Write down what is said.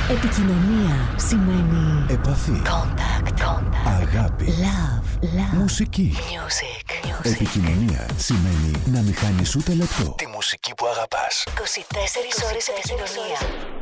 Επικοινωνία σημαίνει επαφή, contact. αγάπη, Love. μουσική. Music. Επικοινωνία σημαίνει να μην χάνεις ούτε λεπτό τη μουσική που αγαπάς. 24 ώρες επικοινωνία.